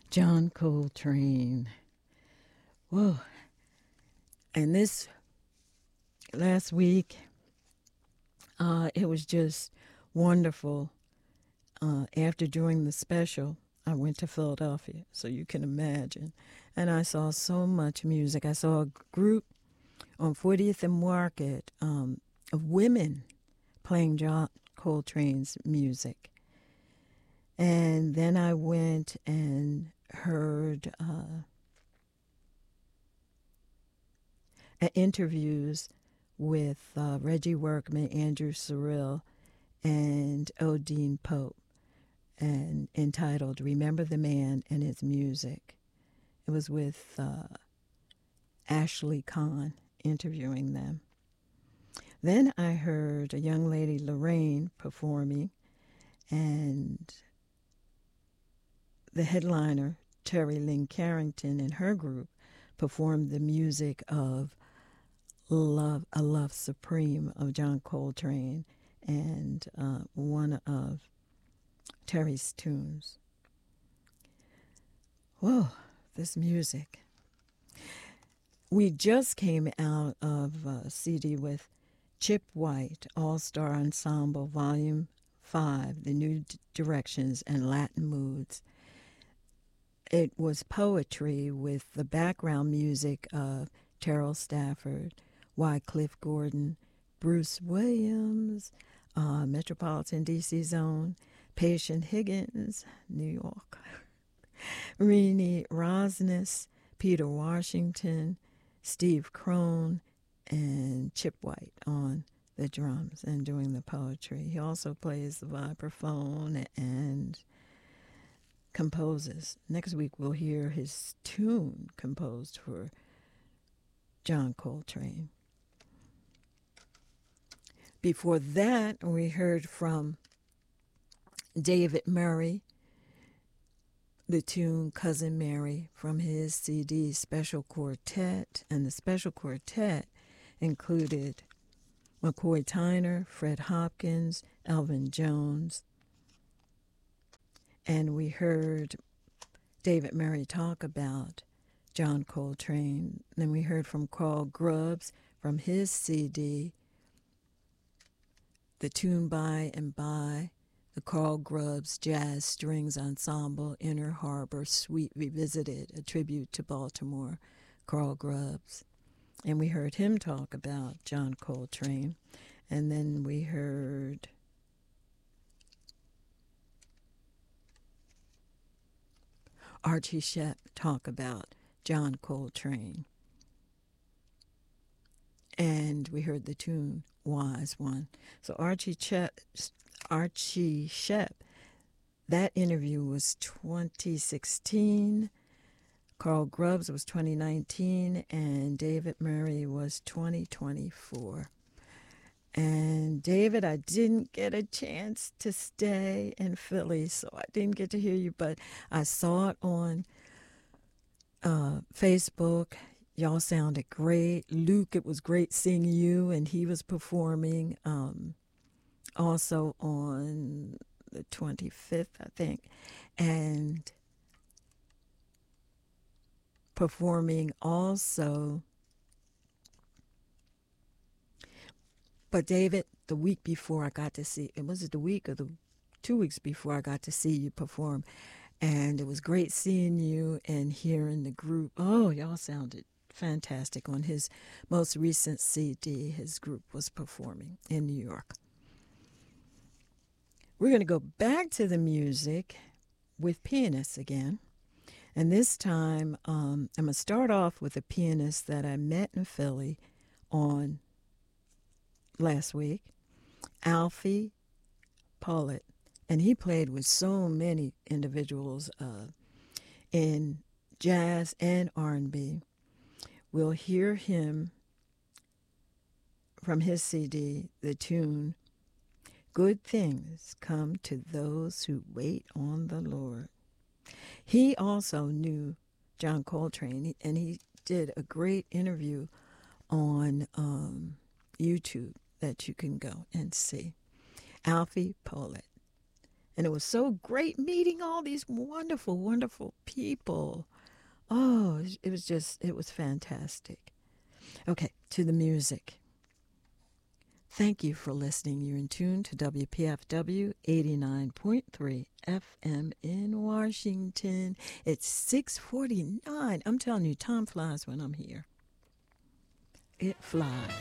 John Coltrane. Whoa. And this last week, it was just wonderful. After doing the special, I went to Philadelphia, so you can imagine. And I saw so much music. I saw a group on 40th and Market of women playing John Coltrane's music. And then I went and heard interviews with Reggie Workman, Andrew Cyrille, and Odine Pope, and entitled "Remember the Man and His Music." It was with Ashley Kahn interviewing them. Then I heard a young lady, Lorraine, performing, and the headliner, Terry Lynn Carrington, and her group performed the music of Love, A Love Supreme of John Coltrane, and one of Terry's tunes. Whoa, this music. We just came out of a CD with Chip White, All-Star Ensemble, Volume 5, The New Directions and Latin Moods. It was poetry with the background music of Terrell Stafford, Wycliffe Gordon, Bruce Williams, Metropolitan DC Zone, Patient Higgins, New York, Renee Rosnes, Peter Washington, Steve Crone, and Chip White on the drums and doing the poetry. He also plays the vibraphone and composes. Next week we'll hear his tune composed for John Coltrane. Before that, we heard from David Murray, the tune Cousin Mary from his CD Special Quartet, and the Special Quartet included McCoy Tyner, Fred Hopkins, Elvin Jones, and we heard David Murray talk about John Coltrane. Then we heard from Carl Grubbs from his CD, the tune By and By, the Carl Grubbs Jazz Strings Ensemble, Inner Harbor Suite Revisited, a tribute to Baltimore, Carl Grubbs. And we heard him talk about John Coltrane. And then we heard Archie Shepp talk about John Coltrane. And we heard the tune Wise One. So Archie Shepp, that interview was 2016. Carl Grubbs was 2019, and David Murray was 2024. And David, I didn't get a chance to stay in Philly, so I didn't get to hear you, but I saw it on Facebook. Y'all sounded great. Luke, it was great seeing you, and he was performing also on the 25th, I think, and performing also. But David, the week before I got to see, it was the week or the 2 weeks before I got to see you perform, and it was great seeing you and hearing the group. Oh, y'all sounded fantastic. On his most recent CD, his group was performing in New York. We're going to go back to the music with pianists again. And this time, I'm going to start off with a pianist that I met in Philly on last week, Alfie Pollett. And he played with so many individuals in jazz and R&B. We'll hear him from his CD, the tune, Good Things Come to Those Who Wait on the Lord. He also knew John Coltrane, and he did a great interview on YouTube that you can go and see. Alfie Pollett. And it was so great meeting all these wonderful, wonderful people. Oh, it was fantastic. Okay, to the music. Thank you for listening. You're in tune to WPFW 89.3 FM in Washington. It's 6:49. I'm telling you, time flies when I'm here. It flies.